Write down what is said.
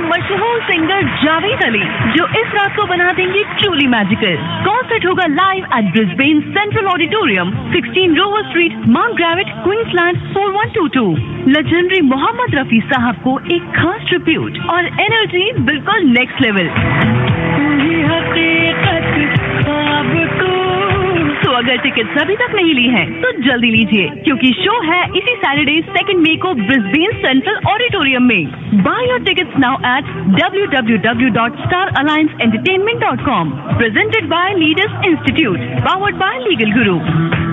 मशहूर सिंगर जावेद अली, जो इस रात को बना देंगे ट्रूली मैजिकल। कॉन्सर्ट होगा live at Brisbane central auditorium, 16 rover street, mount ग्रेविट, Queensland 4122। Legendary Mohammad Rafi साहब को एक खास ट्रिब्यूट और एनर्जी बिल्कुल नेक्स्ट लेवल। तो अगर टिकट्स अभी तक नहीं ली हैं, तो जल्दी लीजिए, क्योंकि शो है इसी सैटरडे 2 मई को ब्रिस्बेन सेंट्रल ऑडिटोरियम में। By your tickets now at www.starallianceentertainment.com. Presented by Leaders Institute, powered by Legal Guru.